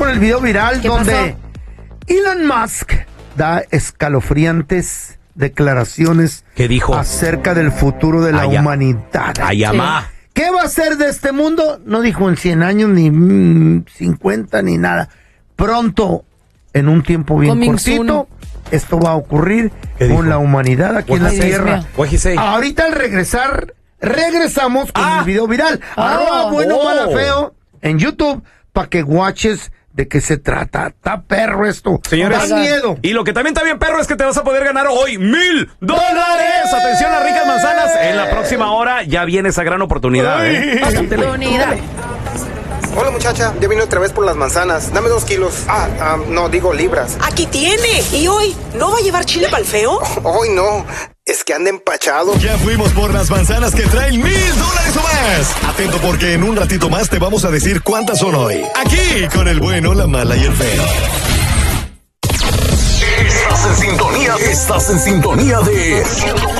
con el video viral donde pasó? Elon Musk da escalofriantes declaraciones. ¿Qué dijo? Acerca del futuro de la humanidad. Ayamá. ¿Qué va a ser de este mundo? No dijo en 100 años, ni 50, ni nada. Pronto, en un tiempo bien Coming cortito, esto va a ocurrir ¿Qué dijo? con la humanidad aquí en la Ay, Dios Tierra. mío. What he say? Ahorita al regresar, regresamos con el video viral. Oh. Bueno, Oh. mala, feo en YouTube para que watches de qué se trata. Está perro esto. Señores, da miedo. y lo que también está bien, perro, es que te vas a poder ganar hoy $1,000. Atención a Ricas Manzanas. En la próxima hora ya viene esa gran oportunidad. Oportunidad. Hola muchacha, ya vine otra vez por las manzanas. Dame 2 kilos. No, digo libras. Aquí tiene. ¿Y hoy no va a llevar chile pa'l feo? Hoy no, es que anda empachado. Ya fuimos por las manzanas que traen $1,000 o más. Atento porque en un ratito más te vamos a decir cuántas son hoy. Aquí con el bueno, la mala y el feo. Estás en sintonía de